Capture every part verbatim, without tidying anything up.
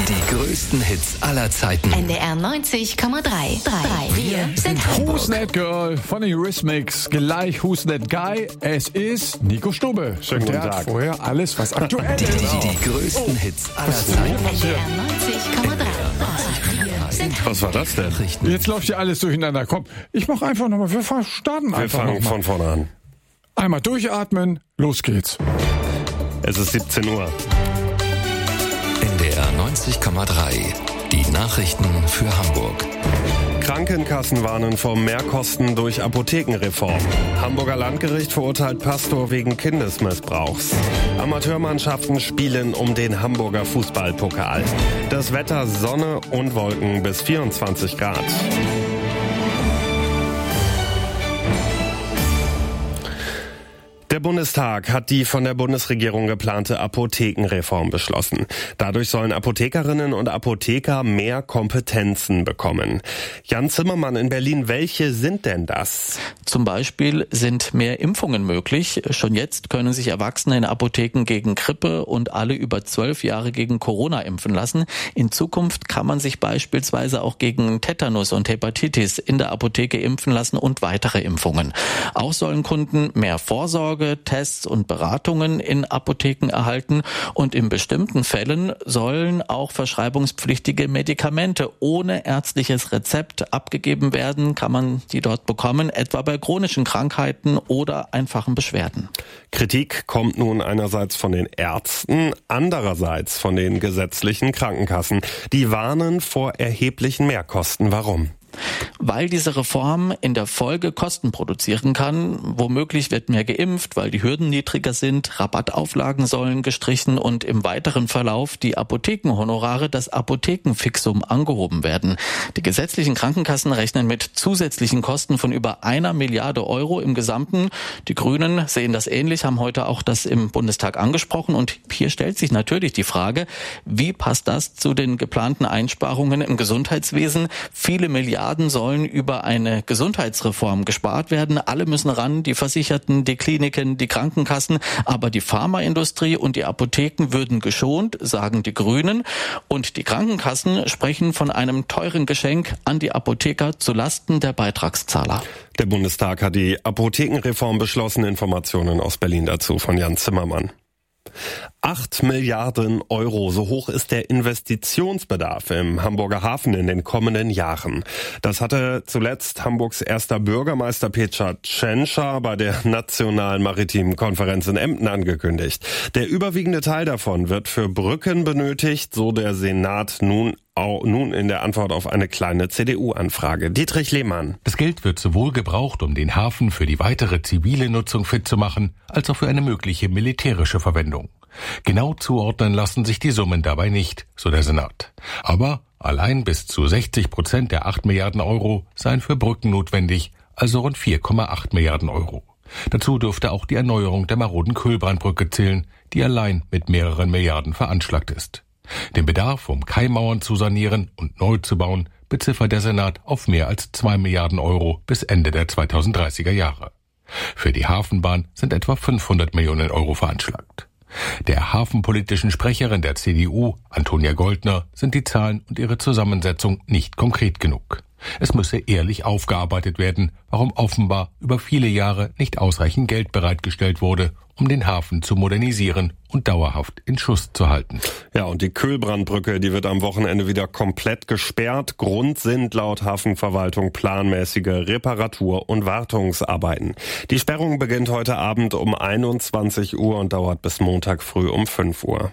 Die größten Hits aller Zeiten. N D R neunzig Komma drei. Wir sind Hamburg. Who's That Girl von den Eurythmics. Gleich Who's That Guy? Es ist Nico Stubbe. Schönen Und der guten hat Tag. vorher alles, was aktuell Die, ist. die, die größten Hits aller Zeiten. N D R neunzig Komma drei. Wir sind Was war das denn? Nachrichten. Jetzt läuft hier alles durcheinander. Komm, ich mach einfach nochmal. Wir starten Wir einfach fangen nochmal. von vorne an. Einmal durchatmen. Los geht's. Es ist siebzehn Uhr. N D R neunzig Komma drei. Die Nachrichten für Hamburg. Krankenkassen warnen vor Mehrkosten durch Apothekenreform. Hamburger Landgericht verurteilt Pastor wegen Kindesmissbrauchs. Amateurmannschaften spielen um den Hamburger Fußballpokal. Das Wetter Sonne und Wolken bis vierundzwanzig Grad. Der Bundestag hat die von der Bundesregierung geplante Apothekenreform beschlossen. Dadurch sollen Apothekerinnen und Apotheker mehr Kompetenzen bekommen. Jan Zimmermann in Berlin, welche sind denn das? Zum Beispiel sind mehr Impfungen möglich. Schon jetzt können sich Erwachsene in Apotheken gegen Grippe und alle über zwölf Jahre gegen Corona impfen lassen. In Zukunft kann man sich beispielsweise auch gegen Tetanus und Hepatitis in der Apotheke impfen lassen und weitere Impfungen. Auch sollen Kunden mehr Vorsorge, Tests und Beratungen in Apotheken erhalten und in bestimmten Fällen sollen auch verschreibungspflichtige Medikamente ohne ärztliches Rezept abgegeben werden, kann man die dort bekommen, etwa bei chronischen Krankheiten oder einfachen Beschwerden. Kritik kommt nun einerseits von den Ärzten, andererseits von den gesetzlichen Krankenkassen. Die warnen vor erheblichen Mehrkosten. Warum? Weil diese Reform in der Folge Kosten produzieren kann. Womöglich wird mehr geimpft, weil die Hürden niedriger sind, Rabattauflagen sollen gestrichen und im weiteren Verlauf die Apothekenhonorare, das Apothekenfixum, angehoben werden. Die gesetzlichen Krankenkassen rechnen mit zusätzlichen Kosten von über einer Milliarde Euro im Gesamten. Die Grünen sehen das ähnlich, haben heute auch das im Bundestag angesprochen. Und hier stellt sich natürlich die Frage, wie passt das zu den geplanten Einsparungen im Gesundheitswesen? Viele Milliarden sollen über eine Gesundheitsreform gespart werden. Alle müssen ran, die Versicherten, die Kliniken, die Krankenkassen. Aber die Pharmaindustrie und die Apotheken würden geschont, sagen die Grünen. Und die Krankenkassen sprechen von einem teuren Geschenk an die Apotheker zulasten der Beitragszahler. Der Bundestag hat die Apothekenreform beschlossen. Informationen aus Berlin dazu von Jan Zimmermann. Acht Milliarden Euro, so hoch ist der Investitionsbedarf im Hamburger Hafen in den kommenden Jahren. Das hatte zuletzt Hamburgs erster Bürgermeister Peter Tschentscher bei der Nationalen Maritimen Konferenz in Emden angekündigt. Der überwiegende Teil davon wird für Brücken benötigt, so der Senat nun Nun in der Antwort auf eine kleine C D U-Anfrage. Dietrich Lehmann. Das Geld wird sowohl gebraucht, um den Hafen für die weitere zivile Nutzung fit zu machen, als auch für eine mögliche militärische Verwendung. Genau zuordnen lassen sich die Summen dabei nicht, so der Senat. Aber allein bis zu sechzig Prozent der acht Milliarden Euro seien für Brücken notwendig, also rund vier Komma acht Milliarden Euro. Dazu dürfte auch die Erneuerung der maroden Kölbrandbrücke zählen, die allein mit mehreren Milliarden veranschlagt ist. Den Bedarf, um Kaimauern zu sanieren und neu zu bauen, beziffert der Senat auf mehr als zwei Milliarden Euro bis Ende der zweitausenddreißiger Jahre. Für die Hafenbahn sind etwa fünfhundert Millionen Euro veranschlagt. Der hafenpolitischen Sprecherin der C D U, Antonia Goldner, sind die Zahlen und ihre Zusammensetzung nicht konkret genug. Es müsse ehrlich aufgearbeitet werden, warum offenbar über viele Jahre nicht ausreichend Geld bereitgestellt wurde, um den Hafen zu modernisieren und dauerhaft in Schuss zu halten. Ja, und die Kölbrandbrücke, die wird am Wochenende wieder komplett gesperrt. Grund sind laut Hafenverwaltung planmäßige Reparatur- und Wartungsarbeiten. Die Sperrung beginnt heute Abend um einundzwanzig Uhr und dauert bis Montag früh um fünf Uhr.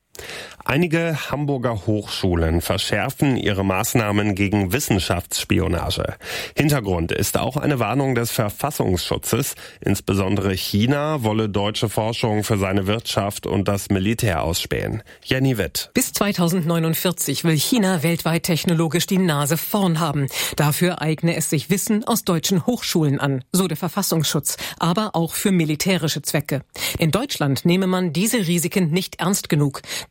Einige Hamburger Hochschulen verschärfen ihre Maßnahmen gegen Wissenschaftsspionage. Hintergrund ist auch eine Warnung des Verfassungsschutzes. Insbesondere China wolle deutsche Forschung für seine Wirtschaft und das Militär ausspähen. Jenny Witt. Bis zweitausendneunundvierzig will China weltweit technologisch die Nase vorn haben. Dafür eigne es sich Wissen aus deutschen Hochschulen an, so der Verfassungsschutz, aber auch für militärische Zwecke. In Deutschland nehme man diese Risiken nicht ernst genug. Kürzlich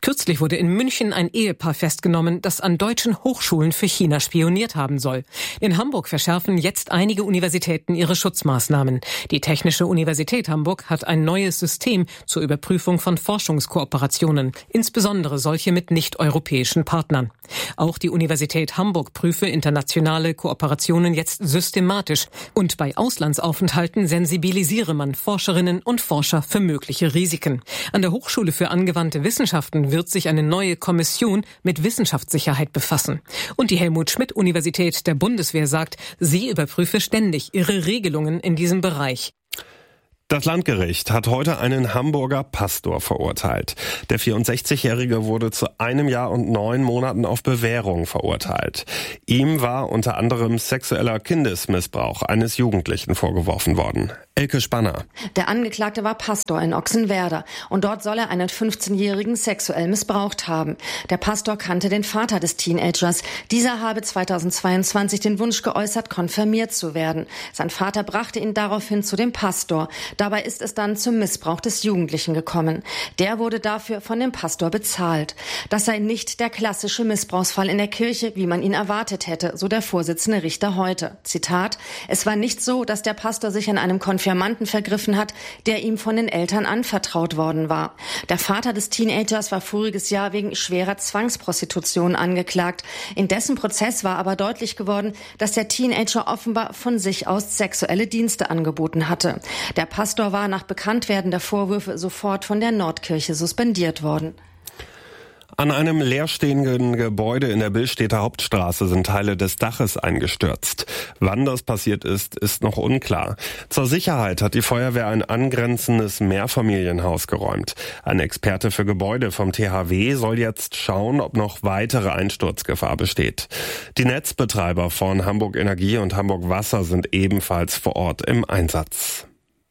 wurde in München ein Ehepaar festgenommen, das an deutschen Hochschulen für China spioniert haben soll. In Hamburg verschärfen jetzt einige Universitäten ihre Schutzmaßnahmen. Die Technische Universität Hamburg hat ein neues System zur Überprüfung von Forschungskooperationen, insbesondere solche mit nicht-europäischen Partnern. Auch die Universität Hamburg prüfe internationale Kooperationen jetzt systematisch und bei Auslandsaufenthalten sensibilisiere man Forscherinnen und Forscher für mögliche Risiken. An der Hochschule für angewandte Wissenschaften wird sich eine neue Kommission mit Wissenschaftssicherheit befassen. Und die Helmut-Schmidt-Universität der Bundeswehr sagt, sie überprüfe ständig ihre Regelungen in diesem Bereich. Das Landgericht hat heute einen Hamburger Pastor verurteilt. Der vierundsechzigjährige wurde zu einem Jahr und neun Monaten auf Bewährung verurteilt. Ihm war unter anderem sexueller Kindesmissbrauch eines Jugendlichen vorgeworfen worden. Elke Spanner. Der Angeklagte war Pastor in Ochsenwerder und dort soll er einen fünfzehnjährigen sexuell missbraucht haben. Der Pastor kannte den Vater des Teenagers. Dieser habe zweitausendzweiundzwanzig den Wunsch geäußert, konfirmiert zu werden. Sein Vater brachte ihn daraufhin zu dem Pastor. Dabei ist es dann zum Missbrauch des Jugendlichen gekommen. Der wurde dafür von dem Pastor bezahlt. Das sei nicht der klassische Missbrauchsfall in der Kirche, wie man ihn erwartet hätte, so der Vorsitzende Richter heute. Zitat: Es war nicht so, dass der Pastor sich an einem Konfirmanden vergriffen hat, der ihm von den Eltern anvertraut worden war. Der Vater des Teenagers war voriges Jahr wegen schwerer Zwangsprostitution angeklagt. In dessen Prozess war aber deutlich geworden, dass der Teenager offenbar von sich aus sexuelle Dienste angeboten hatte. Der Pastor war nach Bekanntwerden der Vorwürfe sofort von der Nordkirche suspendiert worden. An einem leerstehenden Gebäude in der Billstädter Hauptstraße sind Teile des Daches eingestürzt. Wann das passiert ist, ist noch unklar. Zur Sicherheit hat die Feuerwehr ein angrenzendes Mehrfamilienhaus geräumt. Ein Experte für Gebäude vom T H W soll jetzt schauen, ob noch weitere Einsturzgefahr besteht. Die Netzbetreiber von Hamburg Energie und Hamburg Wasser sind ebenfalls vor Ort im Einsatz.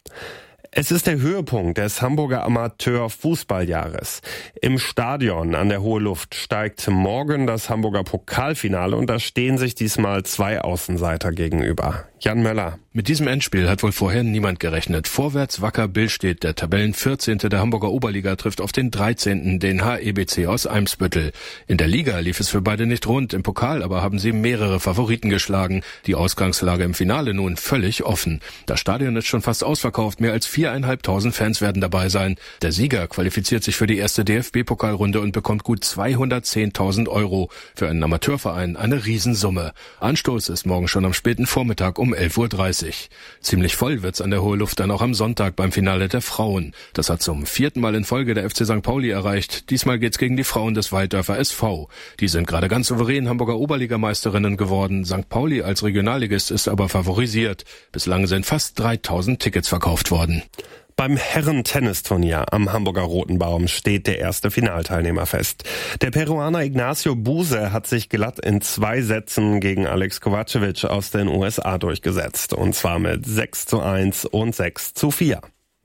Es ist der Höhepunkt des Hamburger Amateur-Fußballjahres. Im Stadion an der Hohe Luft steigt morgen das Hamburger Pokalfinale und da stehen sich diesmal zwei Außenseiter gegenüber. Jan Möller. Mit diesem Endspiel hat wohl vorher niemand gerechnet. Vorwärts Wacker Billstedt, der Tabellenvierzehnte der Hamburger Oberliga, trifft auf den dreizehnten den H E B C aus Eimsbüttel. In der Liga lief es für beide nicht rund, im Pokal aber haben sie mehrere Favoriten geschlagen. Die Ausgangslage im Finale nun völlig offen. Das Stadion ist schon fast ausverkauft, mehr als viereinhalbtausend Fans werden dabei sein. Der Sieger qualifiziert sich für die erste D F B-Pokalrunde und bekommt gut zweihundertzehntausend Euro. Für einen Amateurverein eine Riesensumme. Anstoß ist morgen schon am späten Vormittag um elf Uhr dreißig. Ziemlich voll wird's an der Hohe Luft dann auch am Sonntag beim Finale der Frauen. Das hat zum vierten Mal in Folge der F C Sankt Pauli erreicht. Diesmal geht's gegen die Frauen des Walddörfer S V. Die sind gerade ganz souverän Hamburger Oberligameisterinnen geworden. Sankt Pauli als Regionalligist ist aber favorisiert. Bislang sind fast dreitausend Tickets verkauft worden. Beim Herren-Tennisturnier am Hamburger Roten Baum steht der erste Finalteilnehmer fest. Der Peruaner Ignacio Buse hat sich glatt in zwei Sätzen gegen Alex Kovacevic aus den U S A durchgesetzt. Und zwar mit sechs zu eins und sechs zu vier.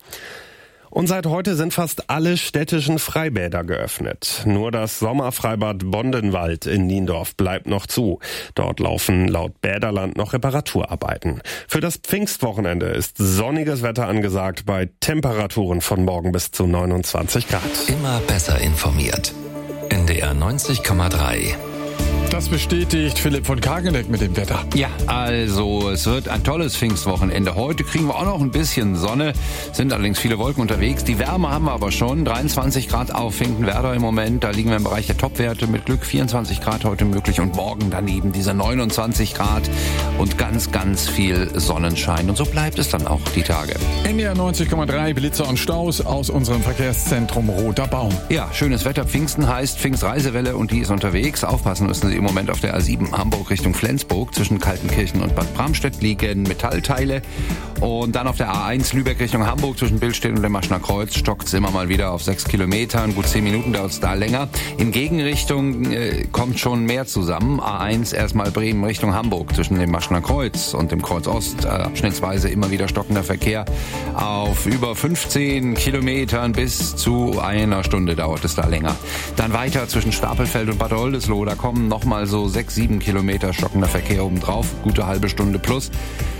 Und seit heute sind fast alle städtischen Freibäder geöffnet. Nur das Sommerfreibad Bondenwald in Niendorf bleibt noch zu. Dort laufen laut Bäderland noch Reparaturarbeiten. Für das Pfingstwochenende ist sonniges Wetter angesagt bei Temperaturen von morgen bis zu neunundzwanzig Grad. Immer besser informiert. N D R neunzig Komma drei. Das bestätigt Philipp von Kageneck mit dem Wetter. Ja, also es wird ein tolles Pfingstwochenende. Heute kriegen wir auch noch ein bisschen Sonne, sind allerdings viele Wolken unterwegs. Die Wärme haben wir aber schon, dreiundzwanzig Grad auf Finkenwerder im Moment. Da liegen wir im Bereich der Topwerte, mit Glück vierundzwanzig Grad heute möglich und morgen daneben diese neunundzwanzig Grad und ganz, ganz viel Sonnenschein. Und so bleibt es dann auch die Tage. N D R neunzig Komma drei, Blitzer und Staus aus unserem Verkehrszentrum Roter Baum. Ja, schönes Wetter. Pfingsten heißt Pfingstreisewelle und die ist unterwegs. Aufpassen müssen Sie im Moment auf der A sieben Hamburg Richtung Flensburg. Zwischen Kaltenkirchen und Bad Bramstedt liegen Metallteile. Und dann auf der A eins Lübeck Richtung Hamburg zwischen Billstedt und dem Maschner Kreuz stockt es immer mal wieder auf sechs Kilometern. Gut zehn Minuten dauert es da länger. In Gegenrichtung äh, kommt schon mehr zusammen. A eins erstmal Bremen Richtung Hamburg zwischen dem Maschner Kreuz und dem Kreuz Ost. Äh, abschnittsweise immer wieder stockender Verkehr. Auf über fünfzehn Kilometern bis zu einer Stunde dauert es da länger. Dann weiter zwischen Stapelfeld und Bad Oldesloe. Da kommen nochmal so sechs, sieben Kilometer stockender Verkehr obendrauf. Gute halbe Stunde plus.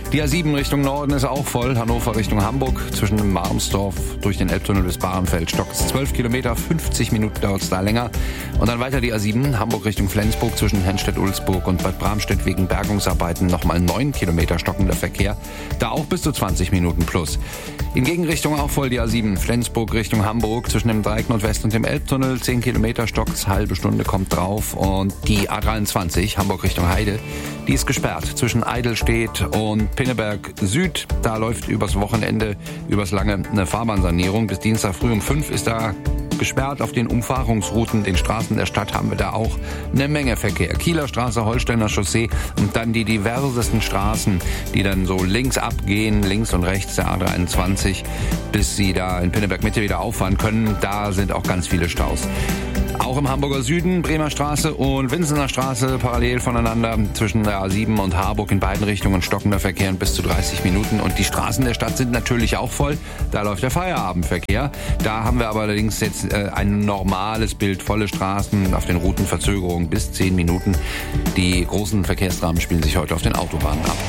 Die A sieben Richtung Norden ist auch voll. Hannover Richtung Hamburg zwischen Marmsdorf durch den Elbtunnel bis Bahrenfeld. Stockt zwölf Kilometer, fünfzig Minuten dauert es da länger. Und dann weiter die A sieben Hamburg Richtung Flensburg zwischen Henstedt-Ulzburg und Bad Bramstedt wegen Bergungsarbeiten nochmal neun Kilometer stockender Verkehr. Da auch bis zu zwanzig Minuten plus. In Gegenrichtung auch voll die A sieben Flensburg Richtung Hamburg zwischen dem Dreieck Nordwest und dem Elbtunnel. zehn Kilometer stockt's, halbe Stunde kommt drauf. Und die A dreiundzwanzig Hamburg Richtung Heide, die ist gesperrt zwischen Eidelstedt und Pinneberg Süd. Da läuft übers Wochenende, übers lange eine Fahrbahnsanierung. Bis Dienstag früh um fünf ist da gesperrt. Auf den Umfahrungsrouten, den Straßen der Stadt haben wir da auch eine Menge Verkehr. Kieler Straße, Holsteiner Chaussee und dann die diversesten Straßen, die dann so links abgehen, links und rechts der A dreiundzwanzig, bis sie da in Pinneberg Mitte wieder auffahren können. Da sind auch ganz viele Staus. Auch im Hamburger Süden, Bremer Straße und Winsener Straße parallel voneinander zwischen der A sieben und Harburg in beiden Richtungen stockender Verkehr in bis zu dreißig Minuten. Und die Straßen der Stadt sind natürlich auch voll. Da läuft der Feierabendverkehr. Da haben wir aber allerdings jetzt äh, ein normales Bild, volle Straßen auf den Routen, Verzögerung bis zehn Minuten. Die großen Verkehrsdramen spielen sich heute auf den Autobahnen ab.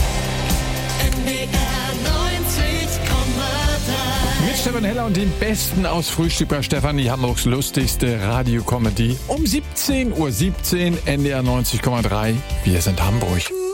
Stefan Heller und den Besten aus Frühstück bei Stefanie, Hamburgs lustigste Radiokomödie. Um siebzehn Uhr siebzehn, N D R neunzig Komma drei. Wir sind Hamburg.